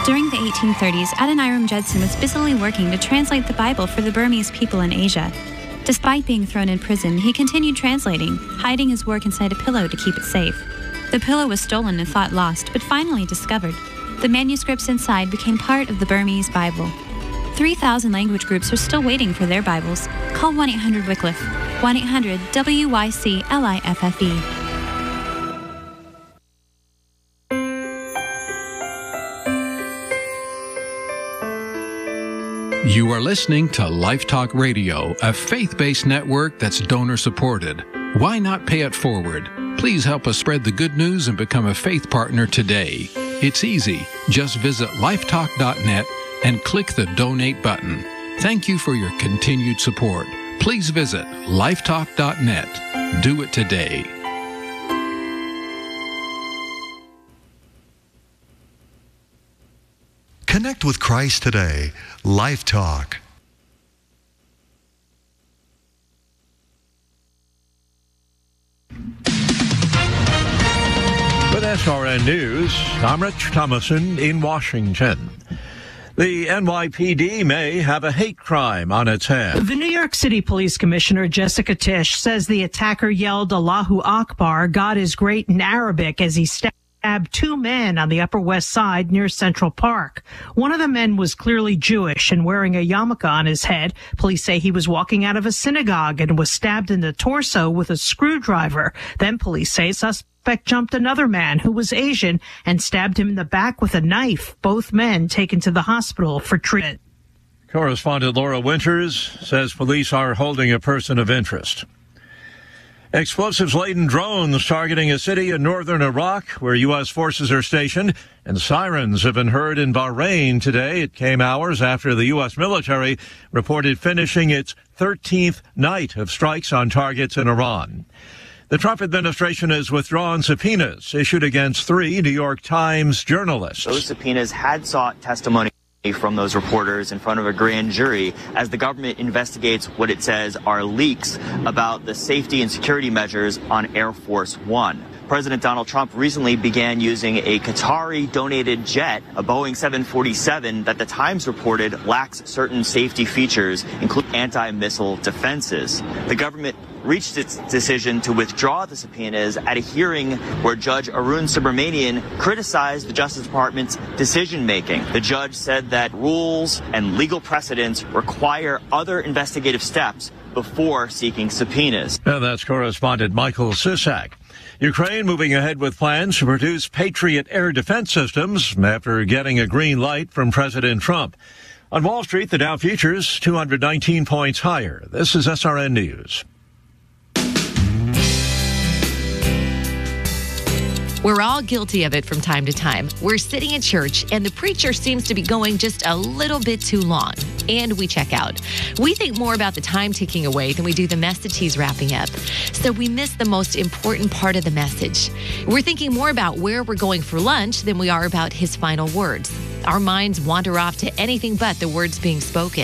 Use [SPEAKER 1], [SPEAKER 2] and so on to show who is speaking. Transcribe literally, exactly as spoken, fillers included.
[SPEAKER 1] During the eighteen thirties, Adoniram Judson was busily working to translate the Bible for the Burmese people in Asia. Despite being thrown in prison, he continued translating, hiding his work inside a pillow to keep it safe. The pillow was stolen and thought lost, but finally discovered. The manuscripts inside became part of the Burmese Bible. three thousand language groups are still waiting for their Bibles. Call one eight hundred Wycliffe, one eight hundred W Y C L I F F E.
[SPEAKER 2] You are listening to Life Talk Radio, a faith-based network that's donor-supported. Why not pay it forward? Please help us spread the good news and become a faith partner today. It's easy. Just visit lifetalk dot net and click the donate button. Thank you for your continued support. Please visit lifetalk dot net. Do it today.
[SPEAKER 3] Connect with Christ today. Life Talk.
[SPEAKER 4] With S R N News, I'm Rich Thomason in Washington. The N Y P D may have a hate crime on its hands.
[SPEAKER 5] The New York City Police Commissioner Jessica Tisch says the attacker yelled Allahu Akbar, God is great in Arabic, as he stabbed two men on the Upper West Side near Central Park. One of the men was clearly Jewish and wearing a yarmulke on his head. Police say he was walking out of a synagogue and was stabbed in the torso with a screwdriver. Then police say suspect jumped another man who was Asian and stabbed him in the back with a knife. Both men taken to the hospital for treatment.
[SPEAKER 4] Correspondent Laura Winters says police are holding a person of interest. Explosives-laden drones targeting a city in northern Iraq where U S forces are stationed, and sirens have been heard in Bahrain today. It came hours after the U S military reported finishing its thirteenth night of strikes on targets in Iran. The Trump administration has withdrawn subpoenas issued against three New York Times journalists.
[SPEAKER 6] Those subpoenas had sought testimony from those reporters in front of a grand jury as the government investigates what it says are leaks about the safety and security measures on Air Force One. President Donald Trump recently began using a Qatari-donated jet, a Boeing seven forty-seven, that the Times reported lacks certain safety features, including anti-missile defenses. The government reached its decision to withdraw the subpoenas at a hearing where Judge Arun Subramanian criticized the Justice Department's decision-making. The judge said that rules and legal precedents require other investigative steps before seeking subpoenas.
[SPEAKER 4] And that's correspondent Michael Sisak. Ukraine moving ahead with plans to produce Patriot air defense systems after getting a green light from President Trump. On Wall Street, the Dow futures two hundred nineteen points higher. This is S R N News.
[SPEAKER 7] We're all guilty of it from time to time. We're sitting in church and the preacher seems to be going just a little bit too long. And we check out. We think more about the time ticking away than we do the message he's wrapping up. So we miss the most important part of the message. We're thinking more about where we're going for lunch than we are about his final words. Our minds wander off to anything but the words being spoken.